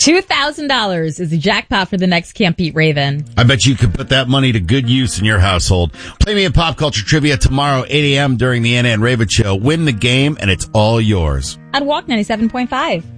$2,000 is the jackpot for the next Can't Beat Raven. I bet you could put that money to good use in your household. Play me in Pop Culture Trivia tomorrow, 8 a.m. during the Anna and Raven Show. Win the game, and it's all yours. On Walk 97.5.